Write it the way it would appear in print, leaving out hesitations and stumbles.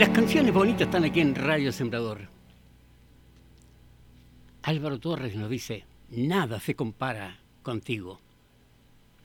Las canciones bonitas están aquí en Radio Sembrador. Álvaro Torres nos dice, nada se compara contigo.